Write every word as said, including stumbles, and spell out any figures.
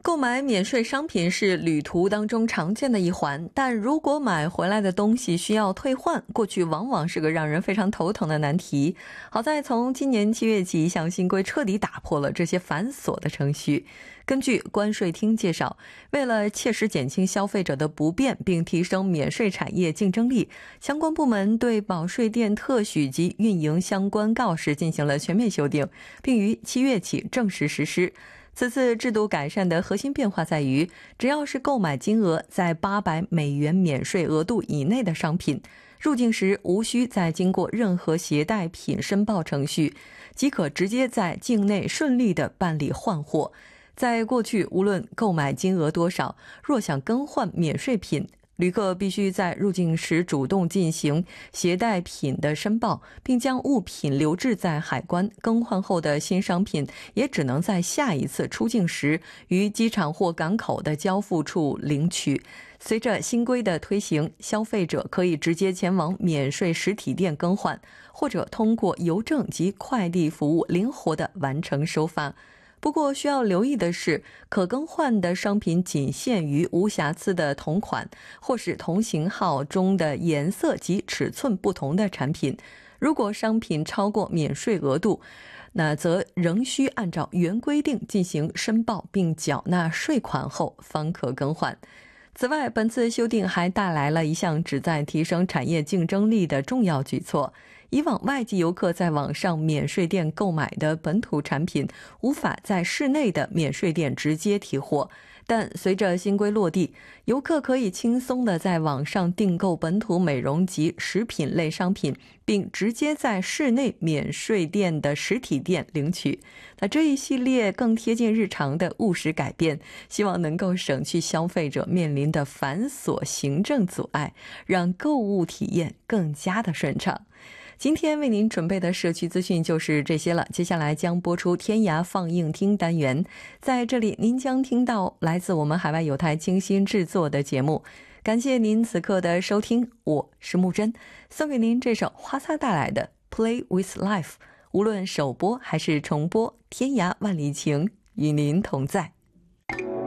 购买免税商品是旅途当中常见的一环，但如果买回来的东西需要退换，过去往往是个让人非常头疼的难题。好在从今年七月起，一项新规彻底打破了这些繁琐的程序。根据关税厅介绍，为了切实减轻消费者的不便，并提升免税产业竞争力，相关部门对保税店特许及运营相关告示进行了全面修订，并于七月起正式实施。此次制度改善的核心变化在于，只要是购买金额在八百美元免税额度以内的商品，入境时无需再经过任何携带品申报程序，即可直接在境内顺利地办理换货。在过去，无论购买金额多少，若想更换免税品，旅客必须在入境时主动进行携带品的申报，并将物品留置在海关，更换后的新商品也只能在下一次出境时于机场或港口的交付处领取。随着新规的推行，消费者可以直接前往免税实体店更换，或者通过邮政及快递服务灵活地完成收发。不过需要留意的是，可更换的商品仅限于无瑕疵的同款或是同型号中的颜色及尺寸不同的产品。如果商品超过免税额度，那则仍需按照原规定进行申报并缴纳税款后方可更换。此外，本次修订还带来了一项旨在提升产业竞争力的重要举措。以往外籍游客在网上免税店购买的本土产品无法在市内的免税店直接提货，但随着新规落地，游客可以轻松地在网上订购本土美容及食品类商品，并直接在市内免税店的实体店领取。那这一系列更贴近日常的务实改变，希望能够省去消费者面临的繁琐行政阻碍，让购物体验更加的顺畅。今天为您准备的社区资讯就是这些了，接下来将播出天涯放映厅单元，在这里您将听到来自我们海外友台精心制作的节目。感谢您此刻的收听，我是木真，送给您这首花擦带来的 Play with Life， 无论首播还是重播，天涯万里情与您同在。